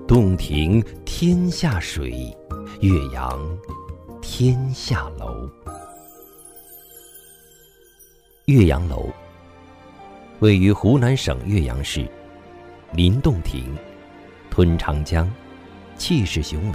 洞庭天下水，岳阳天下楼。岳阳楼位于湖南省岳阳市，临洞庭，吞长江，气势雄伟，